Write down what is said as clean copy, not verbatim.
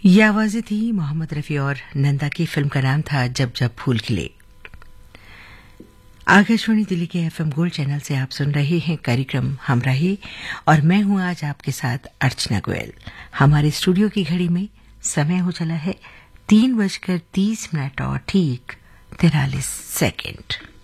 ये आवाजें थी मोहम्मद रफी और नंदा की। फिल्म का नाम था जब जब फूल खिले। आकाशवाणी दिल्ली के एफएम गोल्ड चैनल से आप सुन रहे हैं कार्यक्रम हमराही और मैं हूं आज आपके साथ अर्चना गोयल। हमारे स्टूडियो की घड़ी में समय हो चला है 3:30 और ठीक 43 सेकंड।